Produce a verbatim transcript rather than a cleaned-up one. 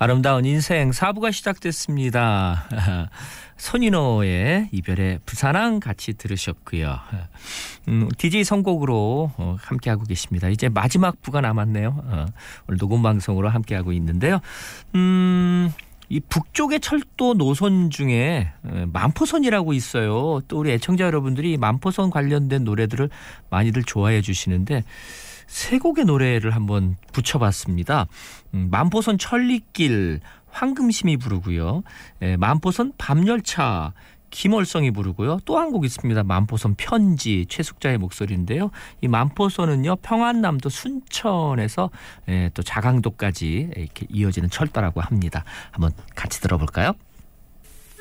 아름다운 인생 사 부가 시작됐습니다. 손인호의 이별의 부산항 같이 들으셨고요. 음, 디제이 선곡으로 어, 함께하고 계십니다. 이제 마지막 부가 남았네요. 어, 오늘 녹음방송으로 함께하고 있는데요. 음... 이 북쪽의 철도 노선 중에 만포선이라고 있어요. 또 우리 애청자 여러분들이 만포선 관련된 노래들을 많이들 좋아해 주시는데 세 곡의 노래를 한번 붙여봤습니다. 음, 만포선 천리길 황금심이 부르고요. 에, 만포선 밤열차 김월성이 부르고요. 또 한 곡 있습니다. 만포선 편지 최숙자의 목소리인데요. 이 만포선은요 평안남도 순천에서 에, 또 자강도까지 이렇게 이어지는 철도라고 합니다. 한번 같이 들어볼까요?